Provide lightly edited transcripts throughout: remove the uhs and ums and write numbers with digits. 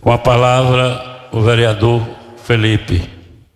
Com a palavra, o vereador Felipe.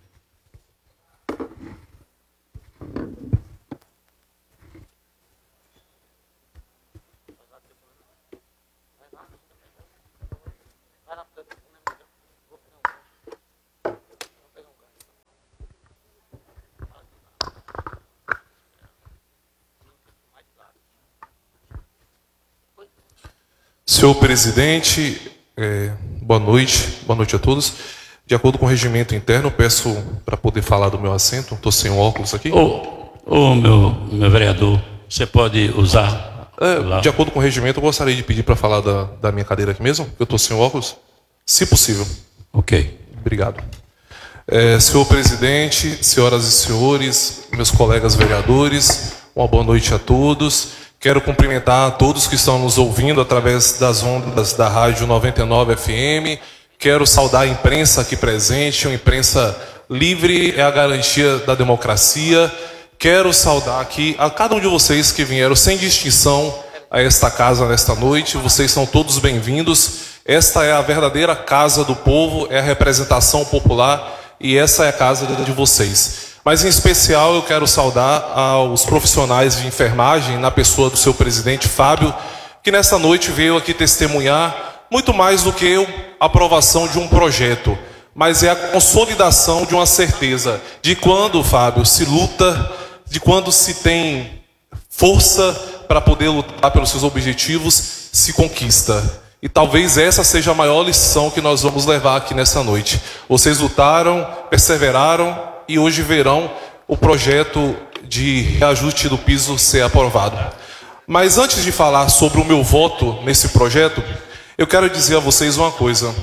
Senhor presidente, boa noite a todos. De acordo com o regimento interno, peço para poder falar do meu assento. Estou sem óculos aqui. Meu vereador, você pode usar? De acordo com o regimento, eu gostaria de pedir para falar da minha cadeira aqui mesmo, porque eu estou sem óculos, se possível. Ok. Obrigado. Senhor presidente, senhoras e senhores, meus colegas vereadores, uma boa noite a todos. Quero cumprimentar a todos que estão nos ouvindo através das ondas da Rádio 99 FM. Quero saudar a imprensa aqui presente, uma imprensa livre é a garantia da democracia. Quero saudar aqui a cada um de vocês que vieram sem distinção a esta casa nesta noite. Vocês são todos bem-vindos. Esta é a verdadeira casa do povo, é a representação popular e essa é a casa de vocês. Mas, em especial, eu quero saudar aos profissionais de enfermagem, na pessoa do seu presidente, Fábio, que nessa noite veio aqui testemunhar muito mais do que a aprovação de um projeto, mas é a consolidação de uma certeza de quando, Fábio, se luta, de quando se tem força para poder lutar pelos seus objetivos, se conquista. E talvez essa seja a maior lição que nós vamos levar aqui nessa noite. Vocês lutaram, perseveraram, e hoje verão o projeto de reajuste do piso ser aprovado. Mas antes de falar sobre o meu voto nesse projeto, eu quero dizer a vocês uma coisa.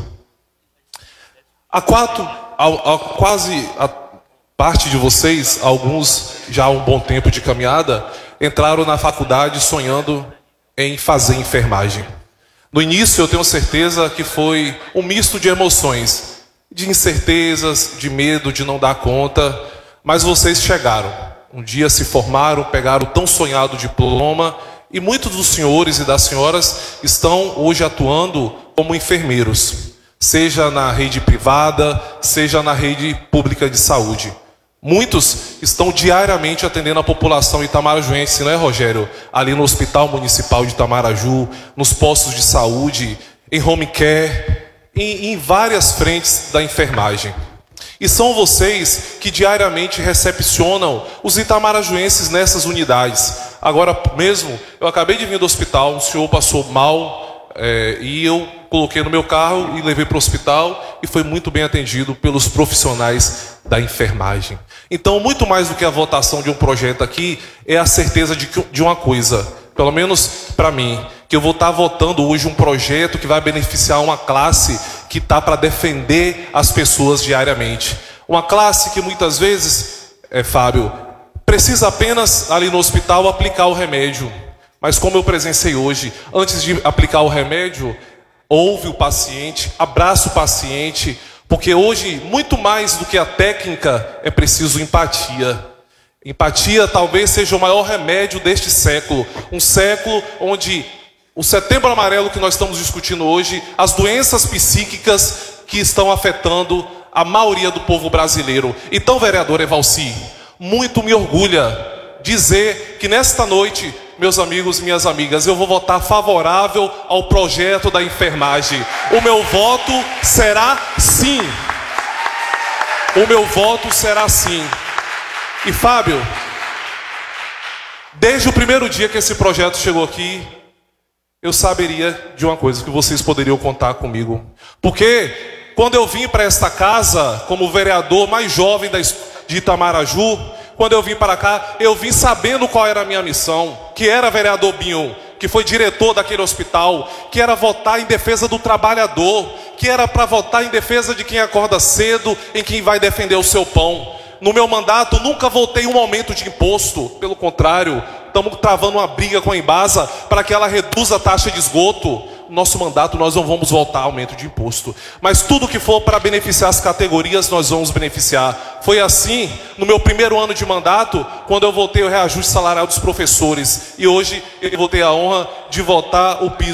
Quase a parte de vocês, alguns já há um bom tempo de caminhada, entraram na faculdade sonhando em fazer enfermagem. No início eu tenho certeza que foi um misto de emoções, de incertezas, de medo de não dar conta, mas vocês chegaram. Um dia se formaram, pegaram o tão sonhado diploma e muitos dos senhores e das senhoras estão hoje atuando como enfermeiros, seja na rede privada, seja na rede pública de saúde. Muitos estão diariamente atendendo a população itamarajuense, não é, Rogério? Ali no Hospital Municipal de Itamaraju, nos postos de saúde, em home care, em várias frentes da enfermagem. E são vocês que diariamente recepcionam os itamarajuenses nessas unidades. Agora mesmo, eu acabei de vir do hospital, um senhor passou mal, e eu coloquei no meu carro e levei para o hospital e foi muito bem atendido pelos profissionais da enfermagem. Então, muito mais do que a votação de um projeto aqui, é a certeza de uma coisa, pelo menos para mim, que eu vou estar votando hoje um projeto que vai beneficiar uma classe que está para defender as pessoas diariamente. Uma classe que muitas vezes, Fábio, precisa apenas ali no hospital aplicar o remédio. Mas como eu presenciei hoje, antes de aplicar o remédio, ouve o paciente, abraça o paciente, porque hoje, muito mais do que a técnica, é preciso empatia. Empatia talvez seja o maior remédio deste século. Um século onde o Setembro Amarelo que nós estamos discutindo hoje, as doenças psíquicas que estão afetando a maioria do povo brasileiro. Então, vereador Evalci, muito me orgulha dizer que nesta noite, meus amigos e minhas amigas, eu vou votar favorável ao projeto da enfermagem. O meu voto será sim. O meu voto será sim. E Fábio, desde o primeiro dia que esse projeto chegou aqui, eu saberia de uma coisa, que vocês poderiam contar comigo. Porque quando eu vim para esta casa, como vereador mais jovem de Itamaraju, quando eu vim para cá, eu vim sabendo qual era a minha missão, que era vereador Binho, que foi diretor daquele hospital, que era votar em defesa do trabalhador, que era para votar em defesa de quem acorda cedo, em quem vai defender o seu pão. No meu mandato, nunca votei um aumento de imposto, pelo contrário, estamos travando uma briga com a Embasa para que ela reduza a taxa de esgoto. No nosso mandato nós não vamos votar aumento de imposto, mas tudo que for para beneficiar as categorias nós vamos beneficiar. Foi assim no meu primeiro ano de mandato, quando eu votei o reajuste salarial dos professores, e hoje eu vou ter a honra de votar o piso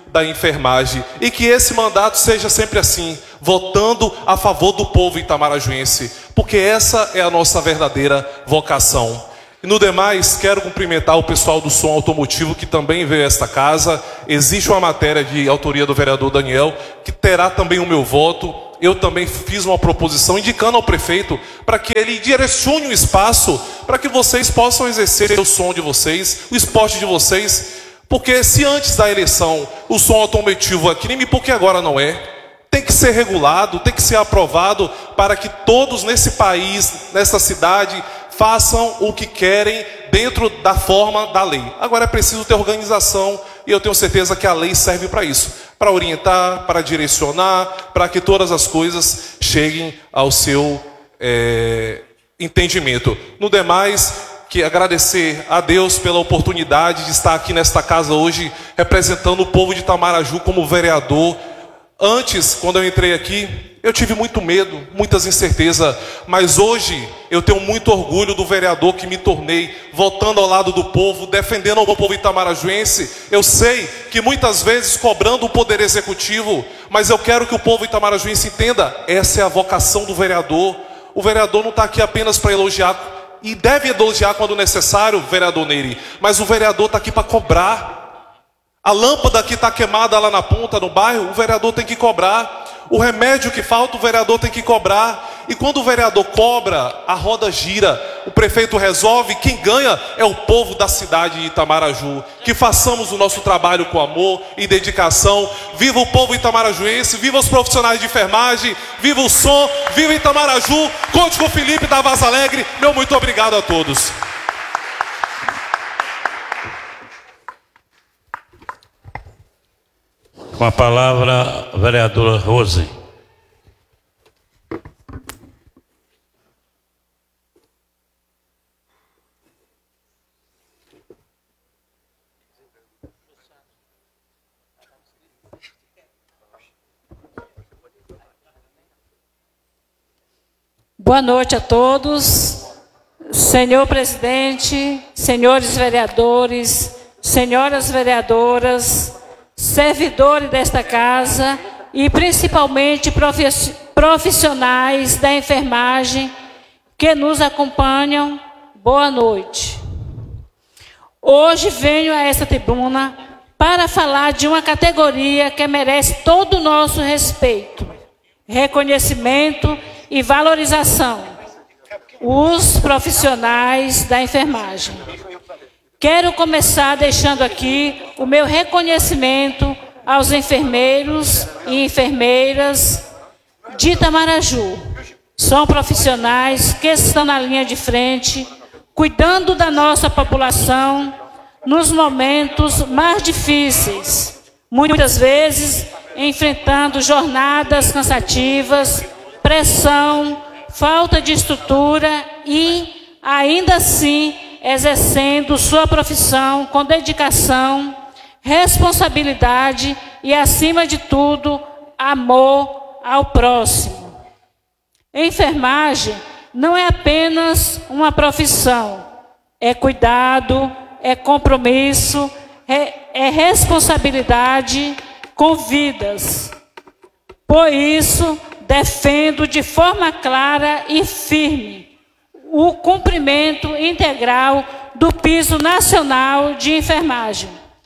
da enfermagem. E que esse mandato seja sempre assim, votando a favor do povo itamarajuense, porque essa é a nossa verdadeira vocação. E no demais, quero cumprimentar o pessoal do som automotivo que também veio a esta casa. Existe uma matéria de autoria do vereador Daniel, que terá também o meu voto. Eu também fiz uma proposição indicando ao prefeito para que ele direcione um espaço para que vocês possam exercer o som de vocês, o esporte de vocês. Porque se antes da eleição o som automotivo é crime, por que agora não é? Tem que ser regulado, tem que ser aprovado para que todos nesse país, nessa cidade, façam o que querem dentro da forma da lei. Agora é preciso ter organização e eu tenho certeza que a lei serve para isso, para orientar, para direcionar, para que todas as coisas cheguem ao seu entendimento. No demais, que agradecer a Deus pela oportunidade de estar aqui nesta casa hoje, representando o povo de Itamaraju como vereador. Antes, quando eu entrei aqui, eu tive muito medo, muitas incertezas, mas hoje eu tenho muito orgulho do vereador que me tornei, votando ao lado do povo, defendendo o povo itamarajuense. Eu sei que muitas vezes cobrando o poder executivo, mas eu quero que o povo itamarajuense entenda, essa é a vocação do vereador. O vereador não está aqui apenas para elogiar, e deve elogiar quando necessário, vereador Nery, mas o vereador está aqui para cobrar. A lâmpada que está queimada lá na ponta, no bairro, o vereador tem que cobrar. O remédio que falta, o vereador tem que cobrar. E quando o vereador cobra, a roda gira, o prefeito resolve, quem ganha é o povo da cidade de Itamaraju. Que façamos o nosso trabalho com amor e dedicação. Viva o povo itamarajuense, viva os profissionais de enfermagem, viva o som, viva Itamaraju. Conte com o Felipe da Vaz Alegre. Meu muito obrigado a todos. Com a palavra, a vereadora Rose. Boa noite a todos. Senhor presidente, senhores vereadores, senhoras vereadoras, servidores desta casa e principalmente profissionais da enfermagem que nos acompanham, boa noite. Hoje venho a esta tribuna para falar de uma categoria que merece todo o nosso respeito, reconhecimento e valorização: os profissionais da enfermagem. Quero começar deixando aqui o meu reconhecimento aos enfermeiros e enfermeiras de Itamaraju. São profissionais que estão na linha de frente, cuidando da nossa população nos momentos mais difíceis, muitas vezes enfrentando jornadas cansativas, pressão, falta de estrutura e, ainda assim, exercendo sua profissão com dedicação, responsabilidade e, acima de tudo, amor ao próximo. Enfermagem não é apenas uma profissão, é cuidado, é compromisso, é responsabilidade com vidas. Por isso, defendo de forma clara e firme o cumprimento integral do piso nacional de enfermagem,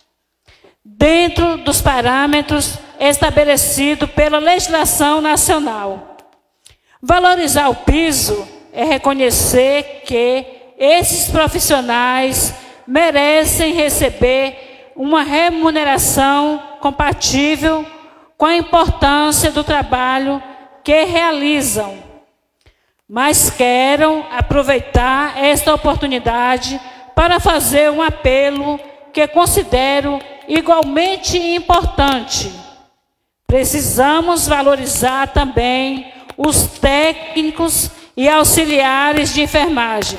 dentro dos parâmetros estabelecidos pela legislação nacional. Valorizar o piso é reconhecer que esses profissionais merecem receber uma remuneração compatível com a importância do trabalho que realizam, mas quero aproveitar esta oportunidade para fazer um apelo que considero igualmente importante. Precisamos valorizar também os técnicos e auxiliares de enfermagem.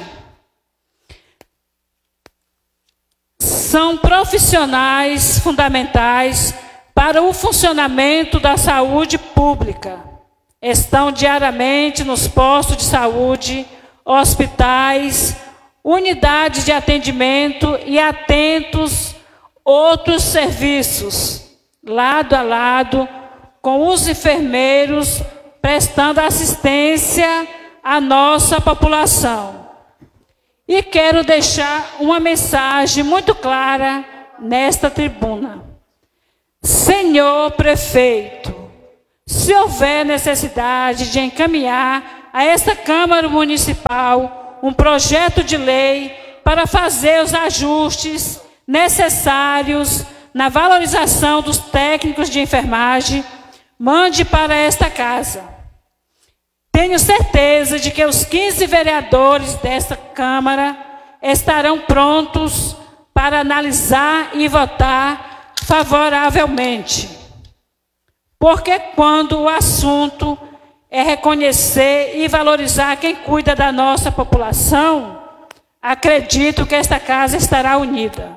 São profissionais fundamentais para o funcionamento da saúde pública. Estão diariamente nos postos de saúde, hospitais, unidades de atendimento e atentos outros serviços. lado a lado com os enfermeiros, prestando assistência à nossa população. E quero deixar uma mensagem muito clara nesta tribuna. Senhor prefeito, se houver necessidade de encaminhar a esta Câmara Municipal um projeto de lei para fazer os ajustes necessários na valorização dos técnicos de enfermagem, mande para esta casa. Tenho certeza de que os 15 vereadores desta Câmara estarão prontos para analisar e votar favoravelmente. Porque quando o assunto é reconhecer e valorizar quem cuida da nossa população, acredito que esta casa estará unida.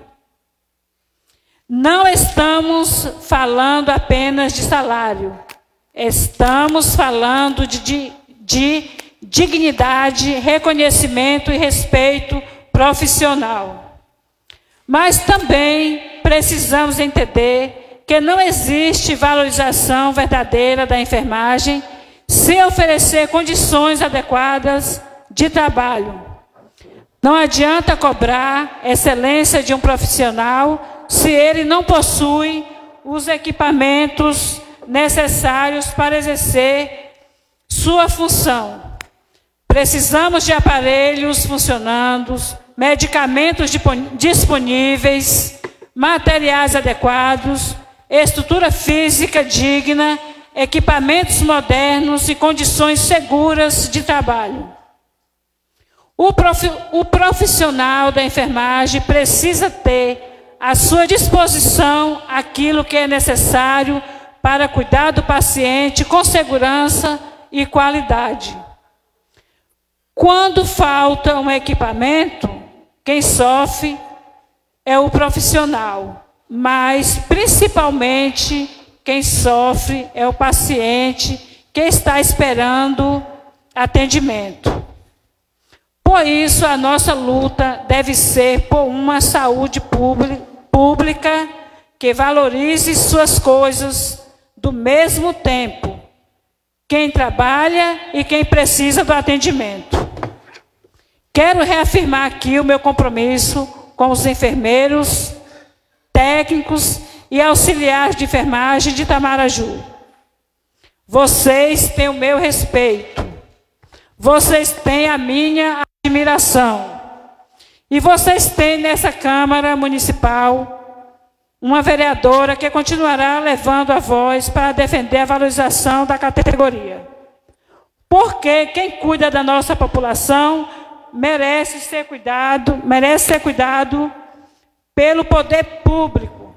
Não estamos falando apenas de salário, estamos falando de dignidade, reconhecimento e respeito profissional. Mas também precisamos entender que não existe valorização verdadeira da enfermagem sem oferecer condições adequadas de trabalho. Não adianta cobrar excelência de um profissional se ele não possui os equipamentos necessários para exercer sua função. Precisamos de aparelhos funcionando, medicamentos disponíveis, materiais adequados, estrutura física digna, equipamentos modernos e condições seguras de trabalho. O profissional da enfermagem precisa ter à sua disposição aquilo que é necessário para cuidar do paciente com segurança e qualidade. Quando falta um equipamento, quem sofre é o profissional, mas principalmente quem sofre é o paciente que está esperando atendimento. Por isso, a nossa luta deve ser por uma saúde pública que valorize suas coisas do mesmo tempo, quem trabalha e quem precisa do atendimento. Quero reafirmar aqui o meu compromisso com os enfermeiros, técnicos e auxiliares de enfermagem de Itamaraju. Vocês têm o meu respeito. Vocês têm a minha admiração. E vocês têm nessa Câmara Municipal uma vereadora que continuará levando a voz para defender a valorização da categoria. Porque quem cuida da nossa população merece ser cuidado pelo poder público.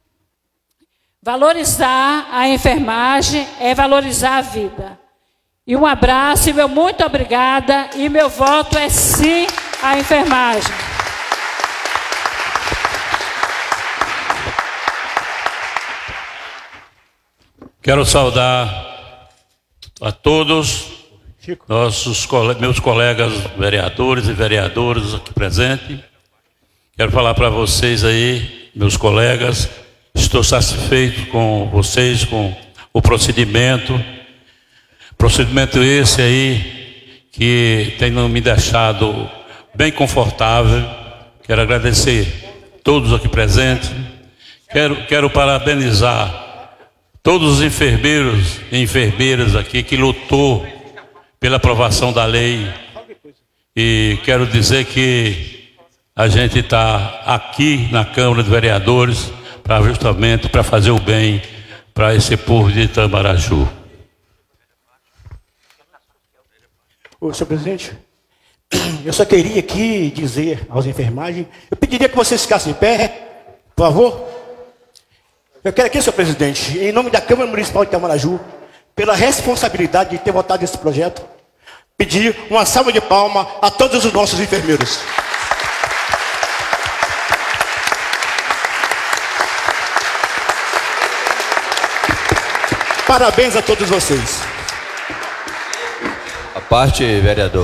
Valorizar a enfermagem é valorizar a vida. E um abraço e meu muito obrigada. E meu voto é sim à enfermagem. Quero saudar a todos meus colegas vereadores e vereadoras aqui presentes. Quero falar para vocês aí, meus colegas, estou satisfeito com vocês, com o procedimento esse aí que tem me deixado bem confortável. Quero agradecer a todos aqui presentes. Quero parabenizar todos os enfermeiros e enfermeiras aqui que lutou pela aprovação da lei. E quero dizer que a gente está aqui na Câmara de Vereadores justamente para fazer o bem para esse povo de Itamaraju. Ô, senhor presidente, eu só queria aqui dizer aos enfermagens, eu pediria que vocês ficassem em pé, por favor. Eu quero aqui, senhor presidente, em nome da Câmara Municipal de Itamaraju, pela responsabilidade de ter votado esse projeto, pedir uma salva de palmas a todos os nossos enfermeiros. Parabéns a todos vocês. A parte, vereador.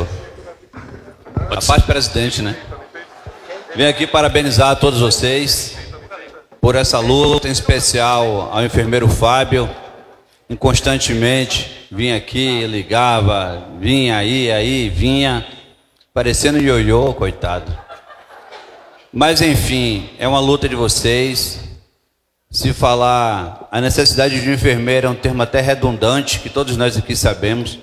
A parte, presidente, né? Venho aqui parabenizar a todos vocês por essa luta, em especial ao enfermeiro Fábio, inconstantemente vinha aqui, ligava, vinha aí, vinha, parecendo ioiô, coitado. Mas enfim, é uma luta de vocês. Se falar a necessidade de um enfermeiro é um termo até redundante, que todos nós aqui sabemos.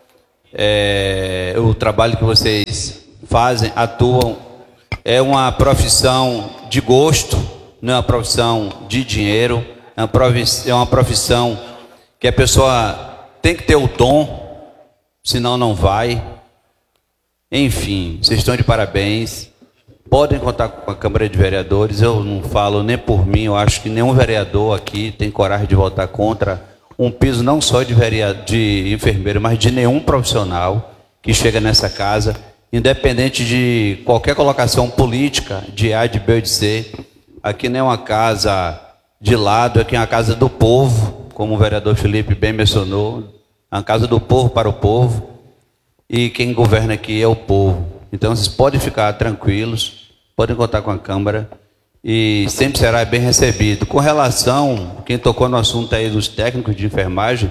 O trabalho que vocês fazem, atuam, é uma profissão de gosto, não é uma profissão de dinheiro, é uma profissão que a pessoa tem que ter o dom, senão não vai. Enfim, vocês estão de parabéns. Podem contar com a Câmara de Vereadores. Eu não falo nem por mim, eu acho que nenhum vereador aqui tem coragem de votar contra um piso não só de enfermeiro, mas de nenhum profissional que chega nessa casa, independente de qualquer colocação política, de A, de B ou de C. Aqui não é uma casa de lado, aqui é uma casa do povo, como o vereador Felipe bem mencionou, é uma casa do povo para o povo, e quem governa aqui é o povo. Então vocês podem ficar tranquilos, podem contar com a Câmara, e sempre será bem recebido. Com relação, quem tocou no assunto aí dos técnicos de enfermagem,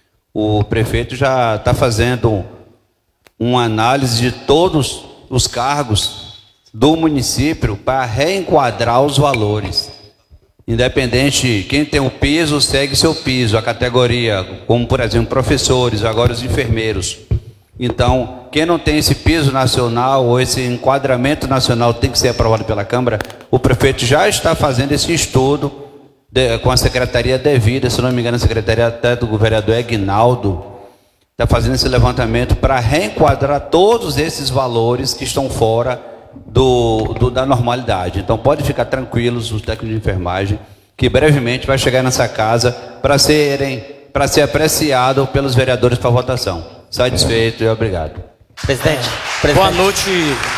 o prefeito já está fazendo uma análise de todos os cargos do município para reenquadrar os valores. Independente, quem tem o piso, segue seu piso, a categoria, como por exemplo professores, agora os enfermeiros. Então, quem não tem esse piso nacional ou esse enquadramento nacional tem que ser aprovado pela Câmara. O prefeito já está fazendo esse estudo com a secretaria devida, se não me engano, a secretaria até do vereador Aguinaldo, está fazendo esse levantamento para reenquadrar todos esses valores que estão fora da normalidade. Então, pode ficar tranquilos, os técnicos de enfermagem, que brevemente vai chegar nessa casa para ser apreciado pelos vereadores para votação. Satisfeito e obrigado. Presidente. Boa noite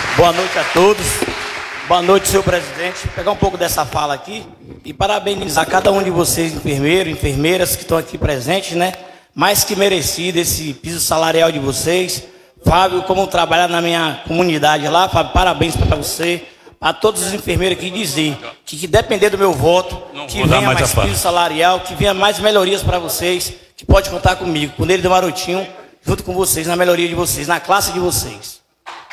a todos. Boa noite, senhor presidente. Vou pegar um pouco dessa fala aqui e parabenizar cada um de vocês, enfermeiros, enfermeiras que estão aqui presentes, né? Mais que merecido esse piso salarial de vocês. Fábio, como trabalhar na minha comunidade lá, Fábio, parabéns para você. A todos os enfermeiros aqui dizer que depender do meu voto, que venha mais piso salarial, que venha mais melhorias para vocês, que pode contar comigo, com ele do Marotinho, junto com vocês, na melhoria de vocês, na classe de vocês.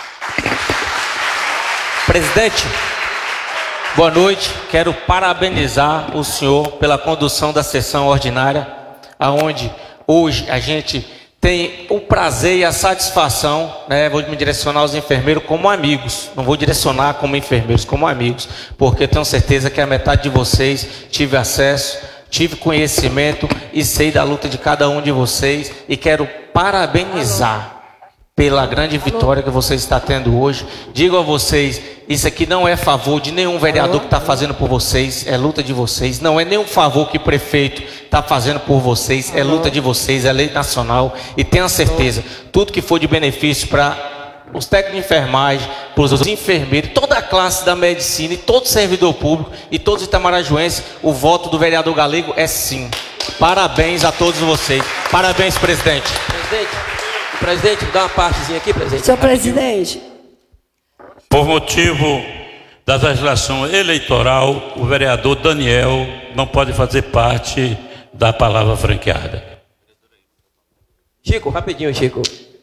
Presidente, boa noite. Quero parabenizar o senhor pela condução da sessão ordinária, aonde hoje a gente tem o prazer e a satisfação, né? Vou me direcionar aos enfermeiros como amigos, não vou direcionar como enfermeiros, como amigos, porque tenho certeza que a metade de vocês tive acesso, tive conhecimento e sei da luta de cada um de vocês e quero parabenizar pela grande vitória que vocês estão tendo hoje. Digo a vocês, isso aqui não é favor de nenhum vereador que está fazendo por vocês, é luta de vocês. Não é nenhum favor que o prefeito está fazendo por vocês, é luta de vocês, é lei nacional. E tenha certeza, tudo que for de benefício para os técnicos de enfermagem, para os enfermeiros, toda a classe da medicina e todo servidor público e todos os itamarajuenses, o voto do vereador Galego é sim. Parabéns a todos vocês. Parabéns, presidente. Presidente, dá uma partezinha aqui, presidente. Senhor presidente. Por motivo da legislação eleitoral, o vereador Daniel não pode fazer parte da palavra franqueada. Chico, rapidinho, Chico.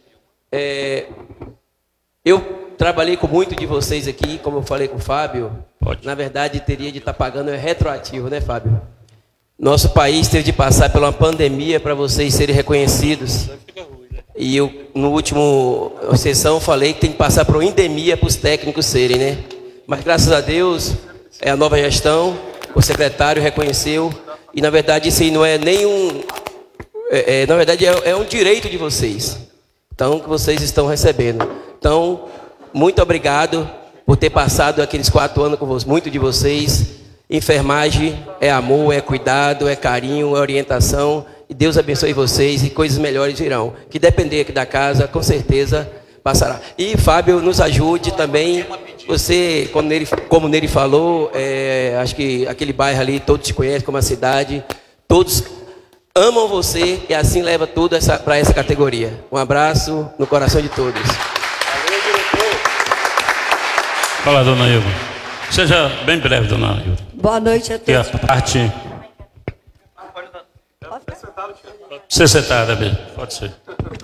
Eu trabalhei com muito de vocês aqui, como eu falei com o Fábio. Pode. Na verdade, teria de estar pagando retroativo, né, Fábio? Nosso país teve de passar por uma pandemia para vocês serem reconhecidos. E eu, no último sessão, falei que tem que passar por uma endemia para os técnicos serem, né? Mas graças a Deus, é a nova gestão, o secretário reconheceu. E na verdade isso aí não é nenhum... na verdade é um direito de vocês. Então, que vocês estão recebendo. Então, muito obrigado por ter passado aqueles 4 anos com muito de vocês. Enfermagem é amor, é cuidado, é carinho, é orientação. E Deus abençoe vocês e coisas melhores virão. Que depender aqui da casa, com certeza passará. E Fábio, nos ajude também. Você, como nele falou, acho que aquele bairro ali, todos te conhecem como a cidade. Todos amam você e assim leva tudo para essa categoria. Um abraço no coração de todos. Fala, dona Ilma. Seja bem breve, dona Hilda. Boa noite a Que a todos. parte... Ser sentada mesmo, pode ser.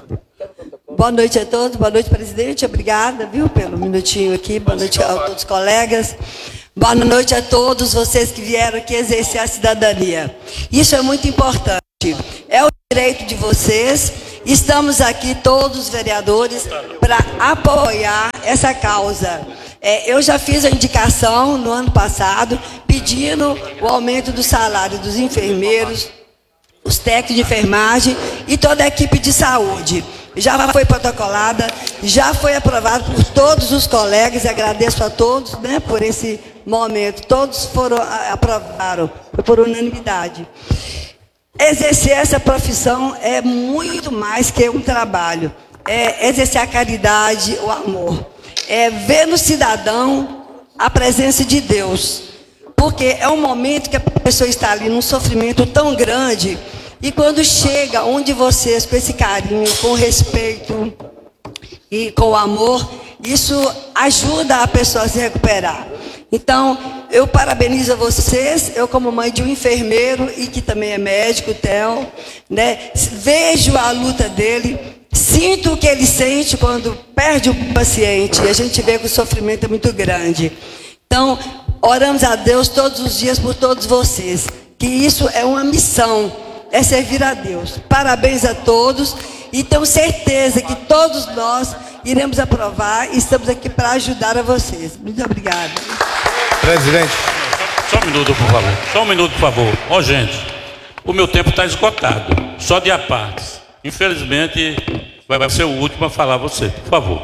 Boa noite a todos, boa noite, presidente. Obrigada, viu, pelo minutinho aqui. Boa noite a todos os colegas. Boa noite a todos vocês que vieram aqui exercer a cidadania. Isso é muito importante. É o direito de vocês. Estamos aqui, todos os vereadores, para apoiar essa causa. Eu já fiz a indicação no ano passado, pedindo o aumento do salário dos enfermeiros, os técnicos de enfermagem e toda a equipe de saúde. Já foi protocolada, já foi aprovado por todos os colegas, e agradeço a todos, né, por esse momento. Todos aprovaram, foi por unanimidade. Exercer essa profissão é muito mais que um trabalho. É exercer a caridade, o amor. É ver no cidadão a presença de Deus. Porque é um momento que a pessoa está ali num sofrimento tão grande, e quando chega onde vocês, com esse carinho, com respeito e com amor, isso ajuda a pessoa a se recuperar. Então, eu parabenizo a vocês, eu como mãe de um enfermeiro e que também é médico, Theo, né, vejo a luta dele, sinto o que ele sente quando perde o paciente, e a gente vê que o sofrimento é muito grande. Então, oramos a Deus todos os dias por todos vocês, que isso é uma missão, é servir a Deus. Parabéns a todos e tenho certeza que todos nós iremos aprovar e estamos aqui para ajudar a vocês. Muito obrigada. Presidente. Só um minuto, por favor. Só um minuto, por favor. Ó, gente, o meu tempo está esgotado. Só de a partes. Infelizmente, vai ser o último a falar você. Por favor.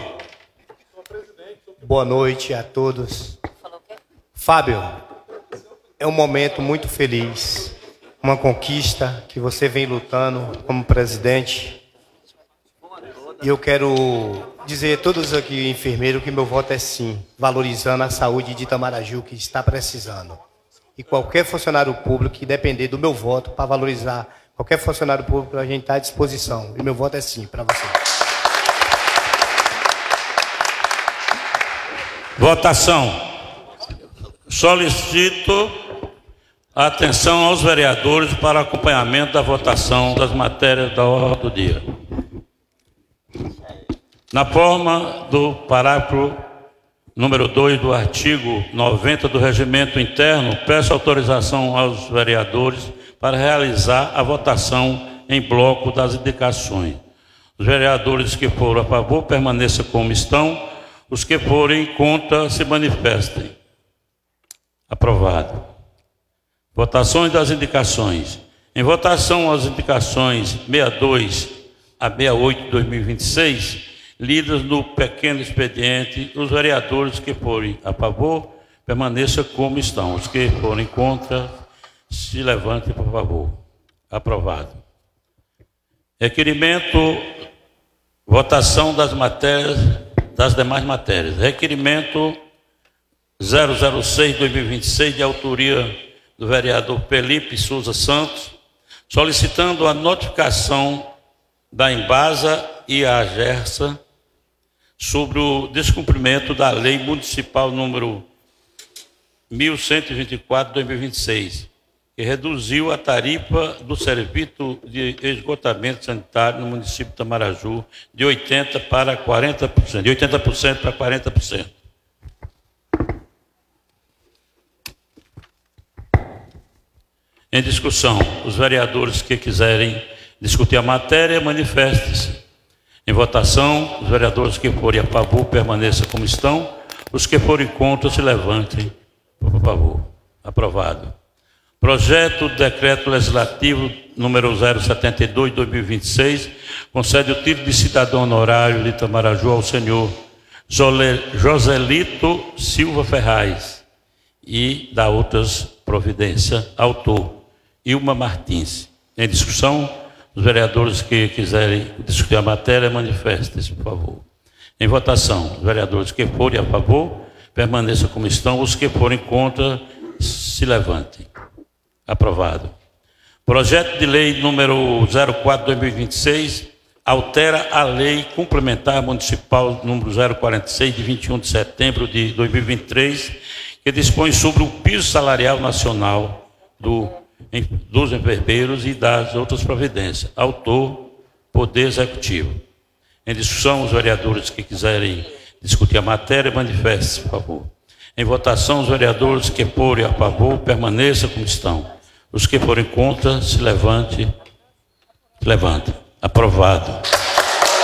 Boa noite a todos. Fábio, é um momento muito feliz, uma conquista que você vem lutando como presidente. E eu quero dizer a todos aqui, enfermeiros, que meu voto é sim, valorizando a saúde de Itamaraju, que está precisando. E qualquer funcionário público que depender do meu voto para valorizar qualquer funcionário público, a gente está à disposição. E meu voto é sim para você. Votação. Solicito a atenção aos vereadores para acompanhamento da votação das matérias da ordem do dia. Na forma do parágrafo número 2 do artigo 90 do Regimento Interno, peço autorização aos vereadores para realizar a votação em bloco das indicações. Os vereadores que forem a favor permaneçam como estão, os que forem contra se manifestem. Aprovado. Votações das indicações. Em votação as indicações 62 a 68 de 2026, lidas no pequeno expediente, os vereadores que forem a favor permaneçam como estão. Os que forem contra, se levantem, por favor. Aprovado. Requerimento, votação das matérias, das demais matérias. Requerimento 006/2026, de autoria do vereador Felipe Souza Santos, solicitando a notificação da Embasa e a Agersa sobre o descumprimento da Lei Municipal número 1124/2026, que reduziu a tarifa do serviço de esgotamento sanitário no município de Itamaraju de 80% para 40%, de 80% para 40%. Em discussão, os vereadores que quiserem discutir a matéria, manifestem-se. Em votação, os vereadores que forem a favor permaneçam como estão, os que forem contra se levantem, por favor. Aprovado. Projeto de decreto legislativo número 072/2026 concede o título de cidadão honorário de Itamaraju ao senhor Joselito Silva Ferraz e da outras providências. Autor Ilma Martins. Em discussão, os vereadores que quiserem discutir a matéria, manifestem-se, por favor. Em votação, os vereadores que forem a favor, permaneçam como estão. Os que forem contra, se levantem. Aprovado. Projeto de lei número 04/2026 altera a lei complementar municipal número 046, de 21 de setembro de 2023, que dispõe sobre o piso salarial nacional dos enfermeiros e das outras providências. Autor, Poder Executivo. Em discussão, os vereadores que quiserem discutir a matéria, manifestem, por favor. Em votação, os vereadores que forem a favor, permaneçam como estão. Os que forem contra, se levante. Levanta. Aprovado.